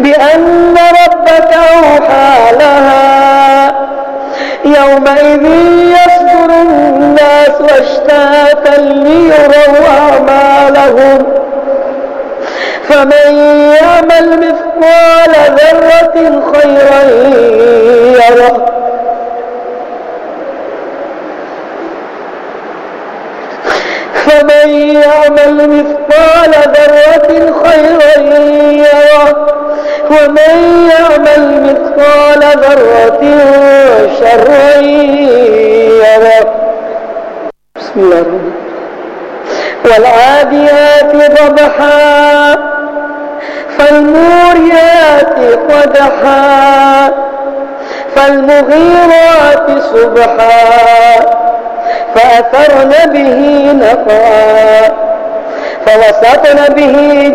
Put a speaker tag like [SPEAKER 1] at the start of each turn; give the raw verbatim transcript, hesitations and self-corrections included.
[SPEAKER 1] بأن ربك أوحى لها يومئذ يصدر الناس أشتاتا ليروا أعمالهم فمن يعمل مثقال ذرة خيرا يره فمن يعمل مثقال ذرة خيرا يره ومن يعمل مثقال ذرة شرا يره. بسم الله الرحمن الرحيم. والعاديات ضبحا فالموريات قدحا فالمغيرات صبحا فأثرن به نقعا فوسطن به